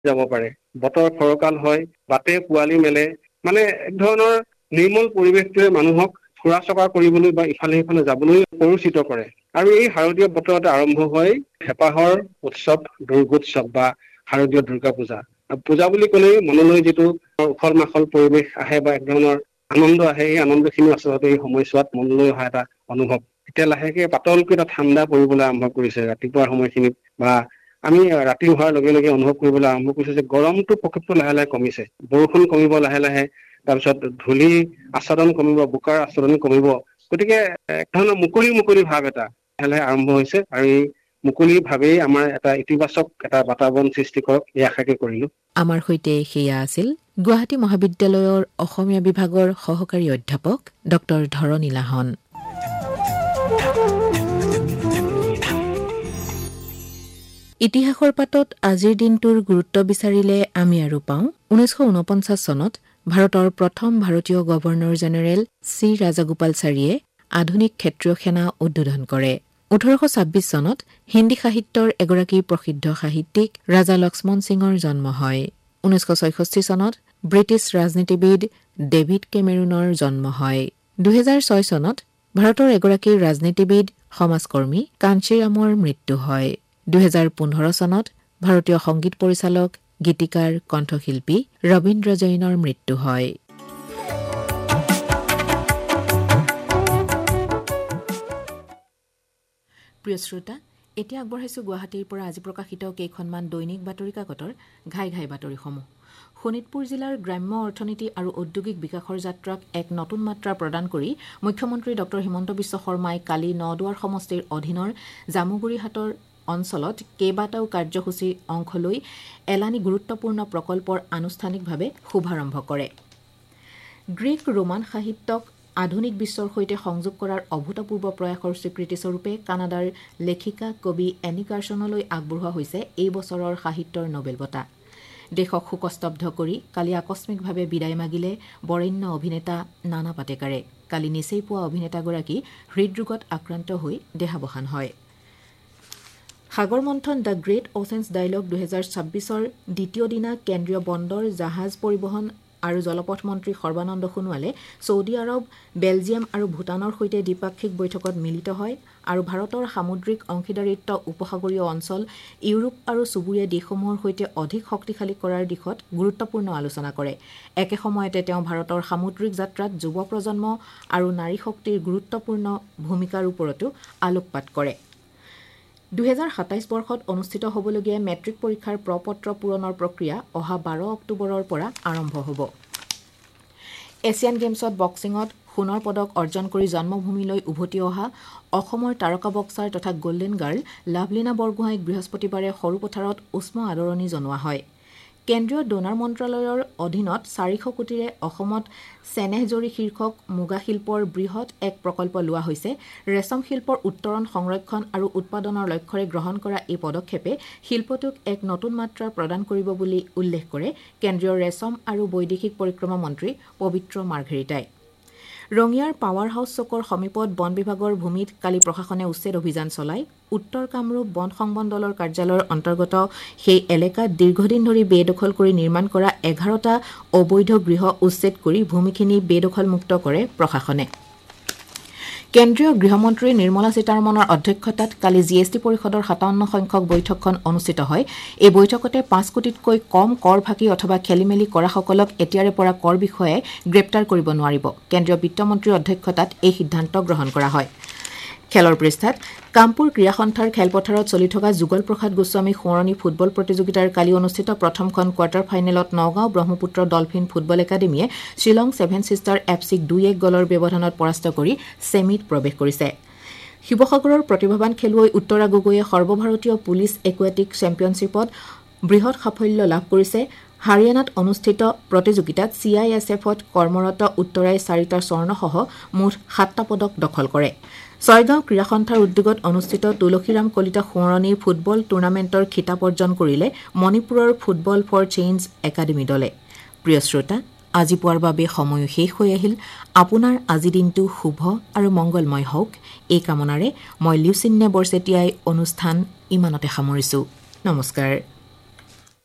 যাব পাৰে। বতৰ ফৰকাল হয়, বাটে পোৱালি মেলে, মানে এক ধৰণৰ নিৰ্মল পৰিৱেশটোৱে মানুহক ফুৰা চকা কৰিবলৈ বা ইফালে সিফালে যাবলৈ প্ৰৰোচিত কৰে। আৰু এই শাৰদীয় বতৰতে আৰম্ভ হয় হেঁপাহৰ উৎসৱ দুৰ্গোৎসৱ বা শাৰদীয় দুৰ্গা পূজা। পূজা বুলি ক'লেই মনলৈ যিটো উখল মাখল পৰিৱেশ আহে বা এক ধৰণৰ আনন্দ আহে, এই আনন্দখিনি আচলতে এই সময়ছোৱাত মনলৈ অহা এটা অনুভৱ। এতিয়া লাহেকে পাতলকৈ এটা ঠাণ্ডা পৰিবলৈ আৰম্ভ কৰিছে ৰাতিপুৱাৰ সময়খিনিত, বা আমি ৰাতি হোৱাৰ লগে লগে অনুভৱ কৰিবলৈ আৰম্ভ কৰিছো যে গৰমটো প্ৰকোপটো লাহে লাহে কমিছে, বৰষুণ কমিব লাহে লাহে, তাৰপিছত ধূলি আচ্ছাদন কমিব, বোকাৰ আচ্ছাদন কমিব। গতিকে এক ধৰণৰ মুকলি ভাৱ এটা লাহে লাহে আৰম্ভ হৈছে, আৰু এই মুকলি ভাৱেই আমাৰ এটা ইতিবাচক এটা বাতাবৰণ সৃষ্টি কৰক, এই আশাকে কৰিলো। আমাৰ সৈতে সেয়া আছিল গুৱাহাটী মহাবিদ্যালয়ৰ অসমীয়া বিভাগৰ সহকাৰী অধ্যাপক ডক্টৰ ধৰণী লাহন। ইতিহাসৰ পাতত আজিৰ দিনটোৰ গুৰুত্ব বিচাৰিলে আমি আৰু পাওঁ 1949 চনত ভাৰতৰ প্ৰথম ভাৰতীয় গভৰ্ণৰ জেনেৰেল চি ৰাজাগোপালচাৰীয়ে আধুনিক ক্ষেত্ৰীয় সেনা উদ্বোধন কৰে। 1826 চনত হিন্দী সাহিত্যৰ এগৰাকী প্ৰসিদ্ধ সাহিত্যিক ৰাজা লক্ষ্মণ সিঙৰ জন্ম হয়। 1966 চনত ব্ৰিটিছ ৰাজনীতিবিদ ডেভিড কেমেৰুনৰ জন্ম হয়। 2006 চনত ভাৰতৰ এগৰাকী ৰাজনীতিবিদ সমাজকৰ্মী কাঞ্চীৰামৰ মৃত্যু হয়। 2015 চনত ভাৰতীয় সংগীত পৰিচালক, গীতিকাৰ, কণ্ঠশিল্পী ৰবীন্দ্ৰ জৈনৰ মৃত্যু হয়। প্ৰিয় শ্ৰোতা, এতিয়া আগবঢ়াইছো গুৱাহাটীৰ পৰা আজি প্ৰকাশিত কেইখনমান দৈনিক বাতৰি কাকতৰ ঘাই ঘাই বাতৰিসমূহ। শোণিতপুৰ জিলাৰ গ্ৰাম্য অৰ্থনীতি আৰু ঔদ্যোগিক বিকাশৰ যাত্ৰাক এক নতুন মাত্ৰা প্ৰদান কৰি মুখ্যমন্ত্ৰী ড হিমন্ত বিশ্ব শৰ্মাই কালি নদুৱাৰ সমষ্টিৰ অধীনৰ জামুগুৰিহাটৰ অঞ্চলত কেইবাটাও কাৰ্যসূচীৰ অংশ লৈ এলানি গুৰুত্বপূৰ্ণ প্ৰকল্পৰ আনুষ্ঠানিকভাৱে শুভাৰম্ভ কৰে। গ্ৰীক ৰোমান সাহিত্যক আধুনিক বিশ্বৰ সৈতে সংযোগ কৰাৰ অভূতপূৰ্ব প্ৰয়াসৰ স্বীকৃতিস্বৰূপে কানাডাৰ লেখিকা কবি এনি কাৰ্চনলৈ আগবঢ়োৱা হৈছে এই বছৰৰ সাহিত্যৰ নোবেল বঁটা। দেশক শোকস্তব্ধ কৰি কালি আকস্মিকভাৱে বিদায় মাগিলে বৰেণ্য অভিনেতা নানা পাটেকাৰে। কালি নিচেই পোৱা অভিনেতাগৰাকী হৃদৰোগত আক্ৰান্ত হৈ দেহাৱসান হয়। সাগৰ মন্থন দ্য গ্ৰেট অ'চেন্স ডায়লগ 2026ৰ দ্বিতীয় দিনা কেন্দ্ৰীয় বন্দৰ, জাহাজ পৰিবহণ আৰু জলপথ মন্ত্ৰী সৰ্বানন্দ সোণোৱালে ছৌদি আৰৱ, বেলজিয়াম আৰু ভূটানৰ সৈতে দ্বিপাক্ষিক বৈঠকত মিলিত হয় আৰু ভাৰতৰ সামুদ্ৰিক অংশীদাৰিত্ব উপসাগৰীয় অঞ্চল, ইউৰোপ আৰু চুবুৰীয়া দেশসমূহৰ সৈতে অধিক শক্তিশালী কৰাৰ দিশত গুৰুত্বপূৰ্ণ আলোচনা কৰে। একে সময়তে তেওঁ ভাৰতৰ সামুদ্ৰিক যাত্ৰাত যুৱ প্ৰজন্ম আৰু নাৰী শক্তিৰ গুৰুত্বপূৰ্ণ ভূমিকাৰ ওপৰতো আলোকপাত কৰে। 2027 বৰ্ষত অনুষ্ঠিত হ'বলগীয়া মেট্ৰিক পৰীক্ষাৰ প্ৰ-পত্ৰ পূৰণৰ প্ৰক্ৰিয়া অহা 12 অক্টোবৰৰ পৰা আৰম্ভ হ'ব। এছিয়ান গেমছত বক্সিঙত সোণৰ পদক অৰ্জন কৰি জন্মভূমিলৈ উভতি অহা অসমৰ তাৰকা বক্সাৰ তথা গল্ডেন গাৰ্ল লাভলীনা বৰগোহাঁইক বৃহস্পতিবাৰে সৰুপথাৰত উষ্ম আদৰণি জনোৱা হয়। কেন্দ্ৰীয় ডোনাৰ মন্ত্ৰালয়ৰ অধীনত 400 কোটিৰে অসমত চেনেহজৰী শীৰ্ষক মুগা শিল্পৰ বৃহৎ এক প্ৰকল্প লোৱা হৈছে। ৰেচম শিল্পৰ উত্তৰণ, সংৰক্ষণ আৰু উৎপাদনৰ লক্ষ্যৰে গ্ৰহণ কৰা এই পদক্ষেপে শিল্পটোক এক নতুন মাত্ৰা প্ৰদান কৰিব বুলি উল্লেখ কৰে কেন্দ্ৰীয় ৰেচম আৰু বৈদেশিক পৰিক্ৰমা মন্ত্ৰী পবিত্ৰ মাৰ্ঘেৰিটাই। ৰঙিয়াৰ পাৱাৰ হাউচ চকৰ সমীপত বন বিভাগৰ ভূমিত কালি প্ৰশাসনে উচ্ছেদ অভিযান চলায়। উত্তৰ কামৰূপ বন সংবন দলৰ কাৰ্যালয়ৰ অন্তৰ্গত সেই এলেকাত দীৰ্ঘদিন ধৰি বেদখল কৰি নিৰ্মাণ কৰা 11টা অবৈধ গৃহ উচ্ছেদ কৰি ভূমিখিনি বেদখলমুক্ত কৰে প্ৰশাসনে। কেন্দ্ৰীয় গৃহমন্ত্ৰী নিৰ্মলা সীতাৰমণৰ অধ্যক্ষতাত কালি জিএছটি পৰিষদৰ 57 সংখ্যক বৈঠকখন অনুষ্ঠিত হয়। এই বৈঠকতে 5 কোটিতকৈ কম কৰ ফাঁকি অথবা খেলিমেলি কৰাসকলক এতিয়াৰে পৰা কৰ বিষয়ে গ্ৰেপ্তাৰ কৰিব নোৱাৰিব। কেন্দ্ৰীয় বিত্তমন্ত্ৰীৰ অধ্যক্ষতাত এই সিদ্ধান্ত গ্ৰহণ কৰা হয়। খেলৰ পৃষ্ঠাত কামপুৰ ক্ৰীড়া সন্থাৰ খেলপথাৰত চলি থকা যুগল প্ৰসাদ গোস্বামী সোঁৱৰণী ফুটবল প্ৰতিযোগিতাৰ কালি অনুষ্ঠিত প্ৰথমখন কোৱাৰ্টাৰ ফাইনেলত Nagaon Brahmaputra dolphin football একাডেমীয়ে Shillong 7 sister এফচিক 2-1 গ'লৰ ব্যৱধানত পৰাস্ত কৰি ছেমিত প্ৰৱেশ কৰিছে। শিৱসাগৰৰ প্ৰতিভাৱান খেলুৱৈ উত্তৰা গগৈয়ে সৰ্বভাৰতীয় পুলিচ একুৱেটিক চেম্পিয়নশ্বিপত বৃহৎ সাফল্য লাভ কৰিছে। হাৰিয়ানাত অনুষ্ঠিত প্ৰতিযোগিতাত CISFত কৰ্মৰত উত্তৰাই 4টা স্বৰ্ণসহ মুঠ 7টা পদক দখল কৰে। ছয়গাঁও ক্ৰীড়া সন্থাৰ উদ্যোগত অনুষ্ঠিত তুলসীৰাম কলিতা সোঁৱৰণী ফুটবল টুৰ্ণামেণ্টৰ খিতাপ অৰ্জন কৰিলে মণিপুৰৰ ফুটবল ফৰ চেঞ্জ একাডেমী দলে। প্ৰিয় শ্ৰোতা, আজি পুৱাৰ বাবে সময়ো শেষ হৈ আহিল। আপোনাৰ আজি দিনটো শুভ আৰু মংগলময় হওক, এই কামনাৰে মই লিউচিন্নে বৰচেতিয়াই অনুষ্ঠান ইমানতে সামৰিছোঁ। নমস্কাৰ।